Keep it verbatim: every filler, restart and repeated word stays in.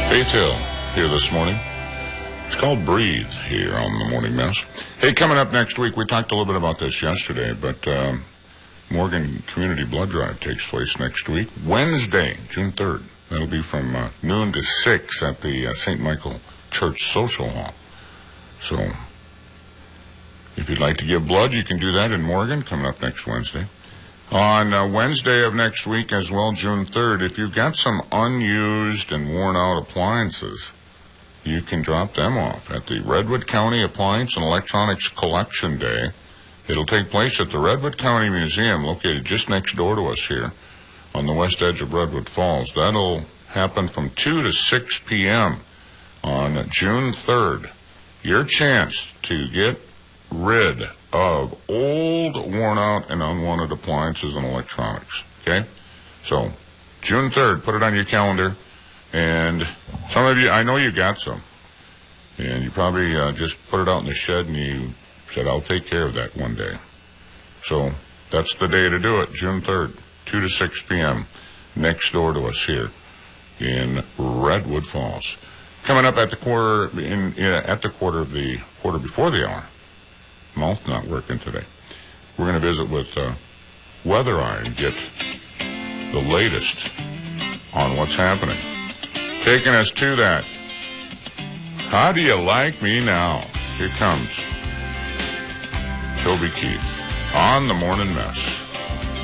Faith Hill here this morning. It's called Breathe here on the Morning Mess. Hey, coming up next week, we talked a little bit about this yesterday, but um, Morgan Community Blood Drive takes place next week, Wednesday, June third. That'll be from uh, noon to six at the uh, Saint Michael Church Social Hall. So, if you'd like to give blood, you can do that in Morgan, coming up next Wednesday. On uh, Wednesday of next week as well, June third, if you've got some unused and worn-out appliances, you can drop them off at the Redwood County Appliance and Electronics Collection Day. It'll take place at the Redwood County Museum, located just next door to us here on the west edge of Redwood Falls. That'll happen from two to six p.m. on June third. Your chance to get rid of old, worn-out, and unwanted appliances and electronics, okay? So, June third, put it on your calendar, and some of you, I know you got some, and you probably uh, just put it out in the shed, and you said, I'll take care of that one day. So, that's the day to do it, June third, two to six p.m., next door to us here in Redwood Falls. Coming up at the quarter, in, in at the quarter of the, quarter before the hour, mouth not working today. We're going to visit with uh, Weather Eye and get the latest on what's happening. Taking us to that. How do you like me now? Here comes Toby Keith on the Morning Mess.